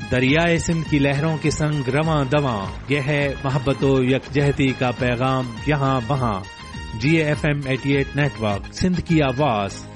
दरियाए सिंध की लहरों के संग रवां दवां, यह है मोहब्बतो यकजहती का पैगाम यहाँ वहाँ। GAFM 88 नेटवर्क, सिंध की आवाज,